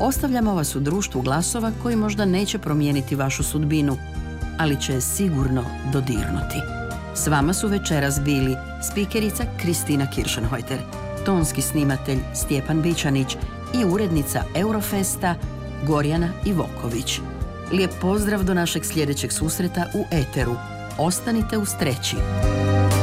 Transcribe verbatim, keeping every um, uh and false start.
Ostavljamo vas u društvu glasova koji možda neće promijeniti vašu sudbinu, ali će je sigurno dodirnuti. S vama su večeras bili spikerica Kristina Kiršenhojter, tonski snimatelj Stjepan Bičanić i urednica Eurofesta Gorjana Ivoković. Lijep pozdrav do našeg sljedećeg susreta u eteru. Ostanite uz Treći.